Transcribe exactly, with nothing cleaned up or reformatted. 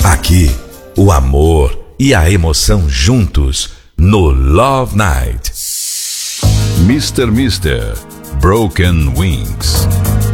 Aqui, o amor e a emoção juntos no Love Night. mister Mister Broken Wings.